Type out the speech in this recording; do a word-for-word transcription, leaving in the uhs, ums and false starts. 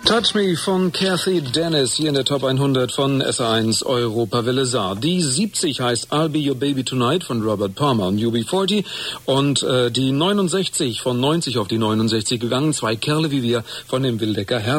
Touch Me von Kathy Dennis hier in der Top hundert von S R eins Europawelle Saar. Die siebzig heißt I'll Be Your Baby Tonight von Robert Palmer und U B vierzig und äh, die neunundsechzig von neunzig auf die neunundsechzig gegangen. Zwei Kerle wie wir von dem Wildecker Herz.